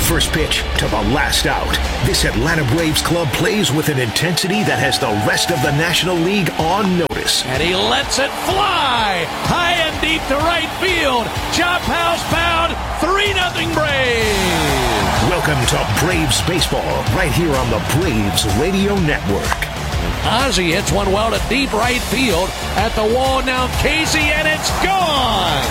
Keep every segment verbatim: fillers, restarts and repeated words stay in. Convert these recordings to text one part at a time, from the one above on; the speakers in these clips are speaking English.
first pitch to the last out, this Atlanta Braves club plays with an intensity that has the rest of the National League on notice. And he lets it fly high and deep to right field. Chop house bound, three nothing Braves. Welcome to Braves Baseball, right here on the Braves Radio Network. Ozzie hits one well to deep right field. At the wall now, Casey, and it's gone.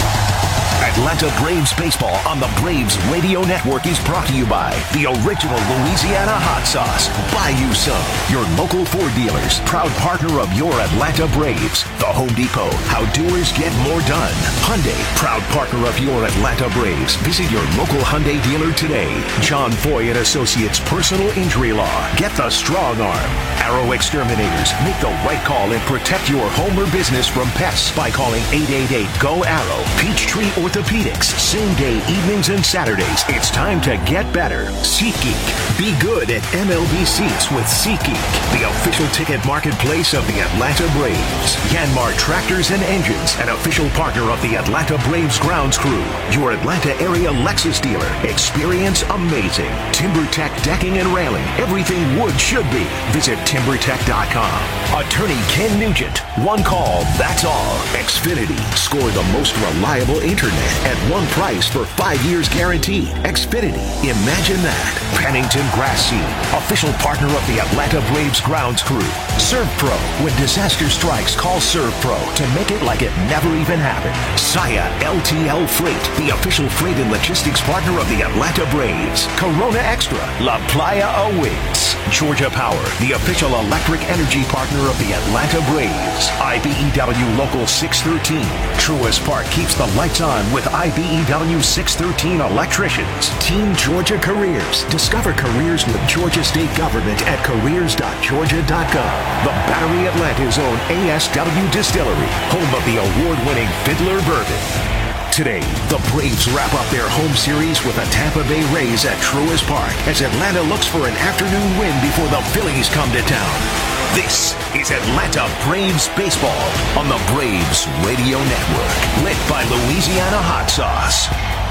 Atlanta Braves Baseball on the Braves Radio Network is brought to you by the original Louisiana hot sauce, Bayou Sun, your local Ford dealers, proud partner of your Atlanta Braves. The Home Depot, how doers get more done. Hyundai, proud partner of your Atlanta Braves. Visit your local Hyundai dealer today. John Foy and Associates Personal Injury Law. Get the strong arm. Arrow Exterminators, make the right call and protect your home or business from pests by calling eight eight eight, G O, ARROW. Peachtree Orthopedics, same day, evenings and Saturdays. It's time to get better. SeatGeek. Be good at M L B seats with SeatGeek, the official ticket marketplace of the Atlanta Braves. Yanmar Tractors and Engines, an official partner of the Atlanta Braves grounds crew. Your Atlanta area Lexus dealer. Experience amazing. TimberTech Decking and Railing. Everything wood should be. Visit timber tech dot com. Attorney Ken Nugent. One call, that's all. Xfinity. Score the most reliable internet at one price for five years guaranteed. Xfinity. Imagine that. Pennington Grass Seed. Official partner of the Atlanta Braves grounds crew. ServPro. When disaster strikes, call ServPro to make it like it never even happened. Saya L T L Freight. The official freight and logistics partner of the Atlanta Braves. Corona Extra. La Playa awaits. Georgia Power. The official electric energy partner of the Atlanta Braves. I B E W Local six thirteen. Truist Park keeps the lights on with I B E W six thirteen electricians. Team Georgia Careers. Discover careers with Georgia State Government at careers dot georgia dot gov. The Battery Atlanta's own A S W Distillery, home of the award-winning Fiddler Bourbon. Today, the Braves wrap up their home series with the Tampa Bay Rays at Truist Park as Atlanta looks for an afternoon win before the Phillies come to town. This is Atlanta Braves Baseball on the Braves Radio Network, lit by Louisiana Hot Sauce.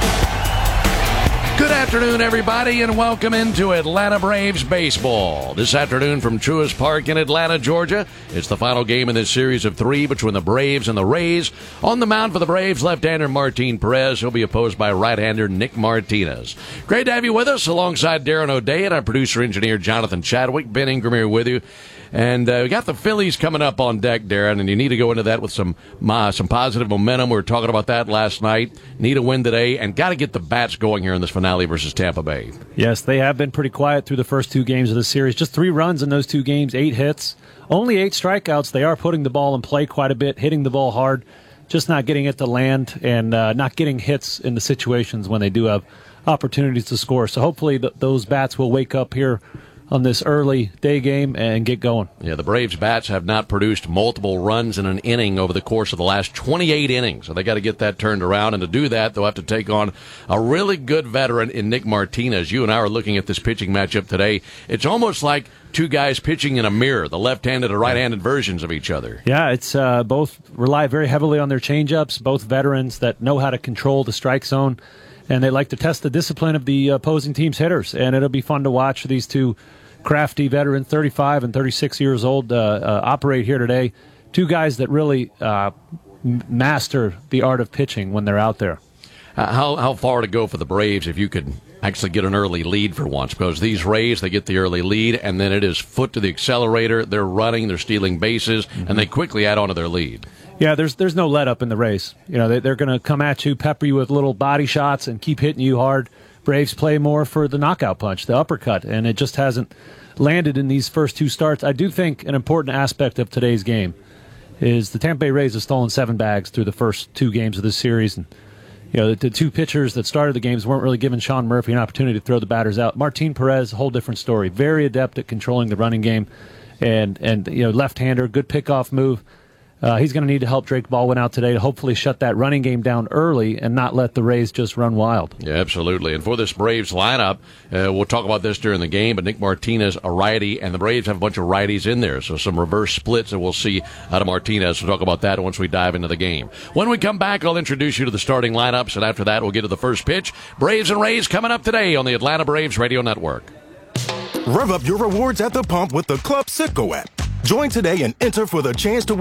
Good afternoon, everybody, and welcome into Atlanta Braves Baseball. This afternoon from Truist Park in Atlanta, Georgia, it's the final game in this series of three between the Braves and the Rays. On the mound for the Braves, left-hander Martin Perez. He'll be opposed by right-hander Nick Martinez. Great to have you with us alongside Darren O'Day and our producer-engineer Jonathan Chadwick. Ben Ingram here with you. And uh, we got the Phillies coming up on deck, Darren, and you need to go into that with some uh, some positive momentum. We were talking about that last night. Need a win today, and got to get the bats going here in this finale versus Tampa Bay. Yes, they have been pretty quiet through the first two games of the series. Just three runs in those two games, eight hits, only eight strikeouts. They are putting the ball in play quite a bit, hitting the ball hard, just not getting it to land and uh, not getting hits in the situations when they do have opportunities to score. So hopefully th- those bats will wake up here on this early day game and get going. Yeah, the Braves bats have not produced multiple runs in an inning over the course of the last twenty-eight innings, so they got to get that turned around, and to do that, they'll have to take on a really good veteran in Nick Martinez. You and I are looking at this pitching matchup today. It's almost like two guys pitching in a mirror, the left-handed and right-handed versions of each other. Yeah, it's uh, both rely very heavily on their changeups, both veterans that know how to control the strike zone, and they like to test the discipline of the opposing team's hitters, and it'll be fun to watch these two crafty veterans, thirty-five and thirty-six years old, uh, uh, operate here today. Two guys that really uh, m- master the art of pitching when they're out there. Uh, how how far to go for the Braves if you could actually get an early lead for once? Because these Rays, they get the early lead, and then it is foot to the accelerator. They're running, they're stealing bases, mm-hmm. and they quickly add on to their lead. Yeah, there's there's no let up in the Rays. You know, they, they're going to come at you, pepper you with little body shots, and keep hitting you hard. Braves play more for the knockout punch, the uppercut, and it just hasn't landed in these first two starts. I do think an important aspect of today's game is the Tampa Bay Rays have stolen seven bags through the first two games of this series. And you know, the, the two pitchers that started the games weren't really giving Sean Murphy an opportunity to throw the batters out. Martin Perez, a whole different story. Very adept at controlling the running game, and and you know, left-hander, good pickoff move. Uh, he's going to need to help Drake Baldwin out today to hopefully shut that running game down early and not let the Rays just run wild. Yeah, absolutely. And for this Braves lineup, uh, we'll talk about this during the game, but Nick Martinez, a righty, and the Braves have a bunch of righties in there, so some reverse splits that we'll see out of Martinez. We'll talk about that once we dive into the game. When we come back, I'll introduce you to the starting lineups, and after that, we'll get to the first pitch. Braves and Rays coming up today on the Atlanta Braves Radio Network. Rev up your rewards at the pump with the Club Citgo app. Join today and enter for the chance to win